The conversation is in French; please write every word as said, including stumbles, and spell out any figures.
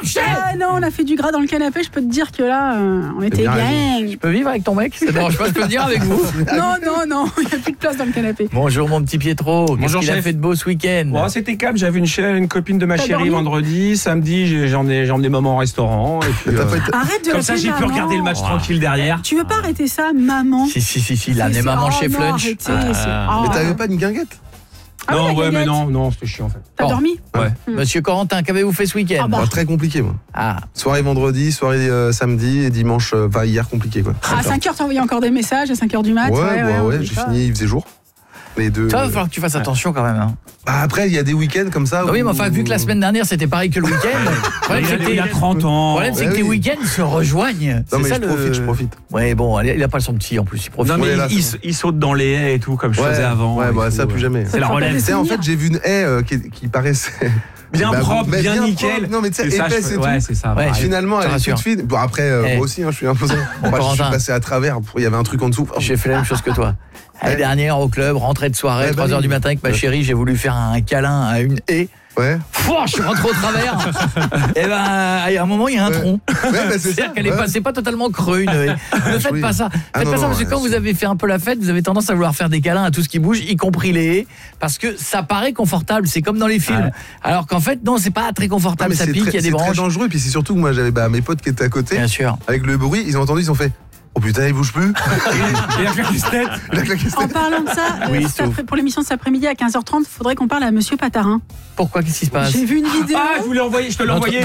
Michel. Ah non, on a fait du gras dans le canapé, je peux te dire que là, euh, on était bien. bien. Je peux vivre avec ton mec? Ça dérange pas, je peux venir avec vous? Non, non, non, il n'y a plus de place dans le canapé. Bonjour mon petit Pietro, qu'est-ce Bonjour, qu'il a chef. fait de beau ce week-end? Bon, c'était calme, j'avais une, ch- une copine de ma T'as chérie dormi vendredi, samedi j'ai, j'ai emmené, j'ai emmené maman au restaurant. Et puis, T'as euh, pas été- Arrête de comme ça l'appeler j'ai pu maman. regarder le match tranquille derrière. Tu veux pas arrêter ça, maman? Si, si, si, si, il a C'est- amené c'est- maman oh chez non, Flunch. arrêtez, Ah. c'est- Mais oh. t'avais pas une guinguette? Ah oui, non, la ouais, mais guinguette. non, non, c'était chiant en fait. T'as Bon. dormi? Ouais. Monsieur Corentin, qu'avez-vous fait ce week-end? Ah bah. Bah, très compliqué, moi. Ah, Soirée vendredi, soirée euh, samedi et dimanche, euh, enfin hier compliqué quoi. À cinq heures, t'as envoyé encore des messages, à cinq heures du mat. Ouais, ouais, ouais, on j'ai dit ça. fini, il faisait jour. Les deux. ça va euh, falloir que tu fasses attention quand même. Hein. Bah, après, il y a des week-ends comme ça. Ah oui, où- mais enfin, vu que la semaine dernière c'était pareil que le week-end, le problème, Il c'est a, que il tes- a trente ans. le problème, c'est que Ouais, tes oui. week-ends se rejoignent. Non, C'est mais ça je le. profite, je profite. Ouais, bon, il a pas son petit en plus, il profite. Non, mais Ouais, là, il, c'est il, il saute dans les haies et tout, comme je Ouais, faisais avant. ouais, et bah, tout, ça, plus ouais. jamais. C'est la Ça te relève. rappelle Tu sais, en souvenirs. fait, j'ai vu une haie euh, qui, qui paraissait. Bien Bah, propre, mais bien, bien nickel. propre. Non, mais tu sais, C'est ça, épaisse je- et ouais, tout. c'est ça. Ouais, pareil. Finalement, ça elle est rassure. toute fine. Bon, après, euh, Eh. moi aussi, hein, je suis imposant. Bon, bah, je suis Corentin. passé à travers. Il y avait un truc en dessous. J'ai fait la même chose que toi. L'année Ouais. dernière au club, rentrée de soirée, Ouais, bah trois heures oui. du matin avec ma Ouais. chérie, j'ai voulu faire un câlin à une haie. Ouais. Fouah, je suis rentré au travers. Et ben, il y a un moment, il y a un Ouais. tronc. Ouais, bah, c'est C'est-à-dire ça. qu'elle est Ouais. pas, c'est pas totalement creux une haie. Ne faites Oui. pas ça. Ah, Faites non, pas ça non, parce que ouais, quand vous c'est- avez fait un peu la fête, vous avez tendance à vouloir faire des câlins à tout ce qui bouge, y compris les haies, parce que ça paraît confortable. C'est comme dans les films. Ouais. Alors qu'en fait, non, c'est pas très Ah, confortable. mais Ça c'est pique, très, il y a des c'est très branches. dangereux. Puis c'est surtout que moi, j'avais bah, mes potes qui étaient à côté. Bien sûr. Avec le bruit, ils ont entendu, ils ont fait. Oh putain, il bouge plus. Et la claque de tête. Il a claqué sa En tête. parlant de ça, euh, Oui, cet sauf. après- pour l'émission de cet après-midi à quinze heures trente, il faudrait qu'on parle à Monsieur Patarin. Pourquoi? Qu'est-ce qui se passe? J'ai vu une vidéo. Ah, je vous l'ai envoyé, je te l'ai Notre- envoyé.